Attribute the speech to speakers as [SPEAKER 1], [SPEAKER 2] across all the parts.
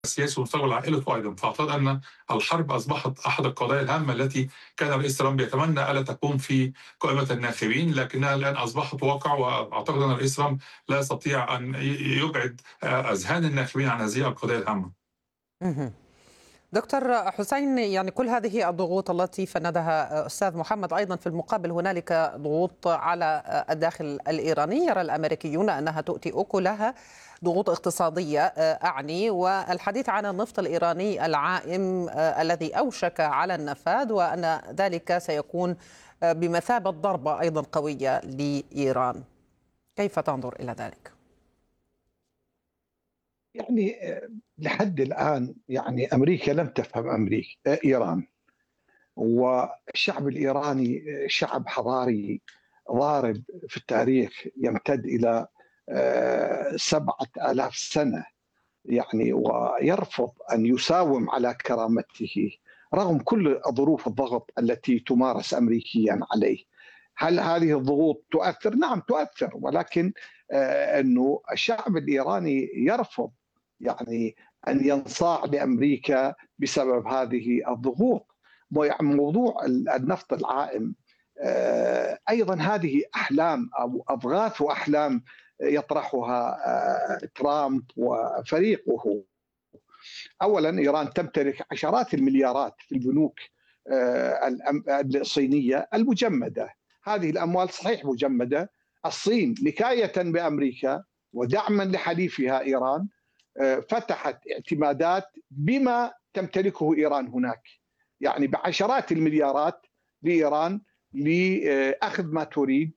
[SPEAKER 1] السياسي ومستقبل عائلته أيضا. فأعتقد أن الحرب أصبحت أحد القضايا الهامة التي كان الرئيس ترامب يتمنى ألا تكون في قائمة الناخبين، لكنها الآن أصبحت واقع. وأعتقد أن الرئيس ترامب لا يستطيع أن يبعد أذهان الناخبين عن هذه القضايا الهامة.
[SPEAKER 2] مهم. دكتور حسين، يعني كل هذه الضغوط التي فندها أستاذ محمد، أيضا في المقابل هنالك ضغوط على الداخل الإيراني. يرى الأمريكيون أنها تؤتي أكلها، ضغوط اقتصادية أعني، والحديث عن النفط الإيراني العائم الذي أوشك على النفاذ، وأن ذلك سيكون بمثابة ضربة أيضا قوية لإيران. كيف تنظر إلى ذلك؟
[SPEAKER 3] يعني لحد الآن يعني أمريكا لم تفهم إيران، والشعب الإيراني شعب حضاري ضارب في التاريخ يمتد إلى 7000 سنة، يعني ويرفض أن يساوم على كرامته رغم كل ظروف الضغط التي تمارس أمريكيا عليه. هل هذه الضغوط تؤثر؟ نعم تؤثر، ولكن أنه الشعب الإيراني يرفض يعني أن ينصاع لأمريكا بسبب هذه الضغوط. موضوع النفط العائم أيضا هذه أحلام أو أضغاث وأحلام يطرحها ترامب وفريقه. أولا إيران تمتلك عشرات المليارات في البنوك الصينية المجمدة. هذه الأموال صحيح مجمدة. الصين نكاية بأمريكا ودعما لحليفها إيران فتحت اعتمادات بما تمتلكه إيران هناك، يعني بعشرات المليارات لإيران لأخذ ما تريد،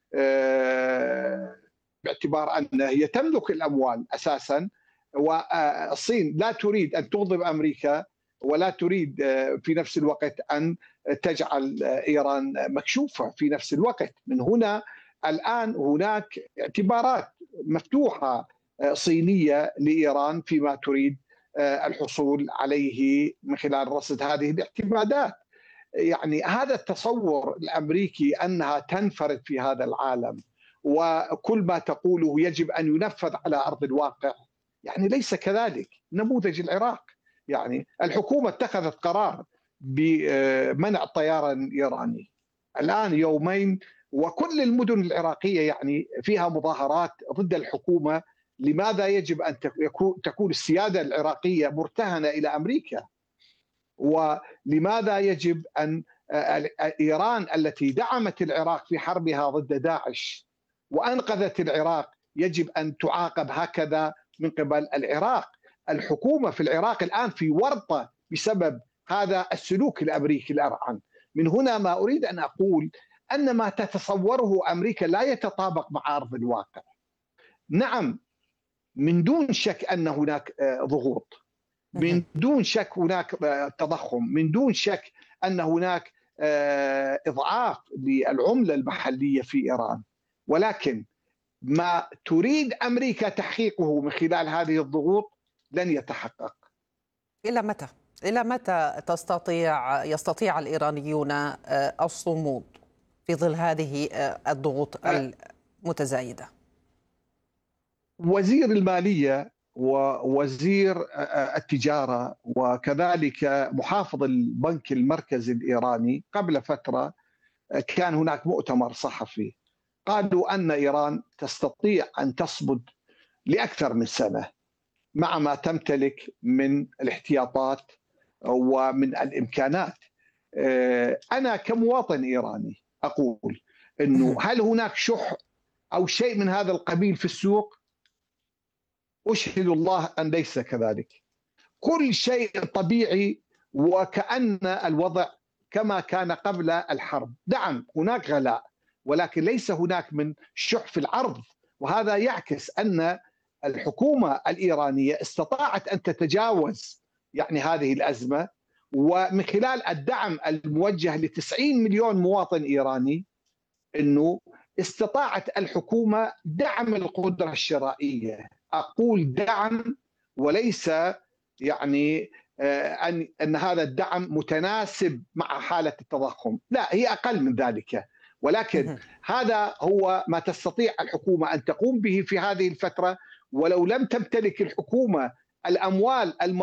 [SPEAKER 3] باعتبار أنها هي تملك الأموال أساسا. والصين لا تريد أن تغضب أمريكا ولا تريد في نفس الوقت أن تجعل إيران مكشوفة في نفس الوقت. من هنا الآن هناك اعتبارات مفتوحة صينية لإيران فيما تريد الحصول عليه من خلال رصد هذه الاعتمادات. يعني هذا التصور الأمريكي أنها تنفرد في هذا العالم وكل ما تقوله يجب أن ينفذ على أرض الواقع، يعني ليس كذلك. نموذج العراق، يعني الحكومة اتخذت قرار بمنع الطيران الإيراني الآن يومين، وكل المدن العراقية يعني فيها مظاهرات ضد الحكومة. لماذا يجب أن تكون السيادة العراقية مرتهنة إلى أمريكا؟ ولماذا يجب أن إيران التي دعمت العراق في حربها ضد داعش وأنقذت العراق يجب أن تعاقب هكذا من قبل العراق؟ الحكومة في العراق الآن في ورطة بسبب هذا السلوك الأمريكي الأرعن. من هنا ما أريد أن أقول أن ما تتصوره أمريكا لا يتطابق مع أرض الواقع. نعم، من دون شك أن هناك ضغوط، من دون شك هناك تضخم، من دون شك أن هناك إضعاف للعملة المحلية في إيران، ولكن ما تريد أمريكا تحقيقه من خلال هذه الضغوط لن يتحقق.
[SPEAKER 2] إلى متى؟ إلى متى يستطيع الإيرانيون الصمود في ظل هذه الضغوط المتزايدة؟
[SPEAKER 3] وزير المالية ووزير التجارة وكذلك محافظ البنك المركزي الإيراني قبل فترة كان هناك مؤتمر صحفي، قالوا أن إيران تستطيع أن تصمد لأكثر من سنة مع ما تمتلك من الاحتياطات ومن الإمكانات. أنا كمواطن إيراني أقول أنه هل هناك شح أو شيء من هذا القبيل في السوق؟ أشهد الله أن ليس كذلك. كل شيء طبيعي وكأن الوضع كما كان قبل الحرب. نعم هناك غلاء، ولكن ليس هناك من شح في العرض، وهذا يعكس أن الحكومة الإيرانية استطاعت أن تتجاوز يعني هذه الأزمة، ومن خلال الدعم الموجه ل90 مليون مواطن إيراني أنه استطاعت الحكومة دعم القدرة الشرائية. أقول دعم وليس يعني أن هذا الدعم متناسب مع حالة التضخم، لا، هي أقل من ذلك، ولكن هذا هو ما تستطيع الحكومة أن تقوم به في هذه الفترة. ولو لم تمتلك الحكومة الأموال